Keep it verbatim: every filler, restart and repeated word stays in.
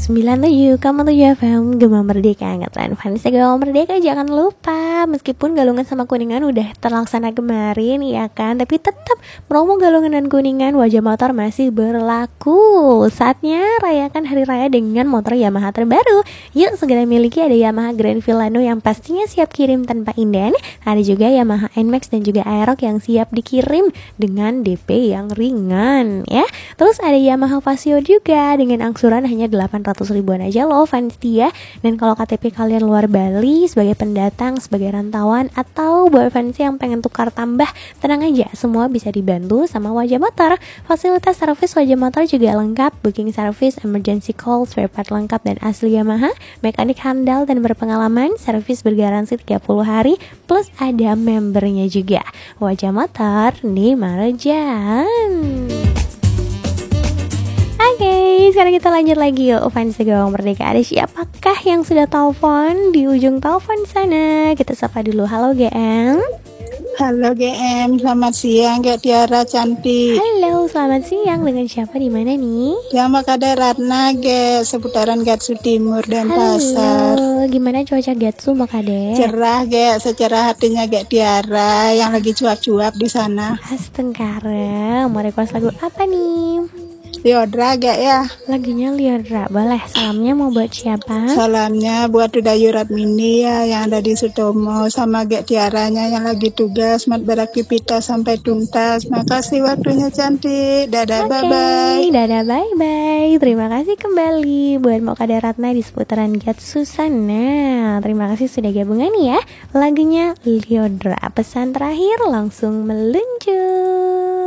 sembilan tujuh koma tujuh F M Gema Merdeka, angkatan fans Gema Merdeka. Jangan lupa, meskipun Galungan sama Kuningan udah terlaksana kemarin ya kan, tapi tetap promo Galungan dan Kuningan wajah motor masih berlaku. Saatnya rayakan hari raya dengan motor Yamaha terbaru. Yuk segera miliki. Ada Yamaha Grand Villano yang pastinya siap kirim tanpa inden. Ada juga Yamaha N Max dan juga Aerox yang siap dikirim dengan D P yang ringan ya. Terus ada Yamaha Vasio juga dengan angsuran hanya delapan ratus ribuan aja loh fans dia. Dan kalau K T P kalian luar Bali, sebagai pendatang, sebagai rantauan, atau buat fans yang pengen tukar tambah, tenang aja, semua bisa dibantu sama Wajah Motor. Fasilitas servis Wajah Motor juga lengkap, booking service, emergency call, spare part lengkap dan asli Yamaha, mekanik handal dan berpengalaman, servis bergaransi tiga puluh hari, plus ada membernya juga. Wajah Motor di Marjan. Oke, okay, sekarang kita lanjut lagi yuk fans Gawang Merdeka. Ada siapakah yang sudah telepon di ujung telepon sana? Kita sapa dulu. Halo G M. Halo G M, selamat siang Kak Tiara cantik. Halo, selamat siang. Dengan siapa di mana nih? Sama Kade Ratna Ge, seputaran Gatsu Timur dan Halo, Pasar. Gimana cuaca Gatsu Mbak Kade? Cerah Ge, secerah hatinya Kak Tiara yang lagi cuap-cuap di sana. Astengkara, mau request lagu apa nih? Liodra Ge ya. Lagunya Liodra, boleh. Salamnya mau buat siapa? Salamnya buat Udayu Ratmini ya yang ada di Sutomo, sama Kak Tiaranya yang lagi tugas mat beraktivitas sampai tuntas. Makasih waktunya cantik. Dadah, okay, bye-bye. Dadah, bye-bye. Terima kasih kembali buat Mbak Kade Ratna di seputaran Gatsu sana. Terima kasih sudah gabungan ya. Lagunya Liodra. Pesan terakhir langsung meluncur.